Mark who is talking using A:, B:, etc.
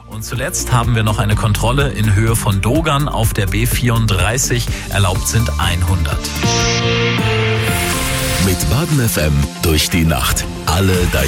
A: Und zuletzt haben wir noch eine Kontrolle in Höhe von Dogern auf der B34. Erlaubt sind 100.
B: Mit Baden FM durch die Nacht. Alle deine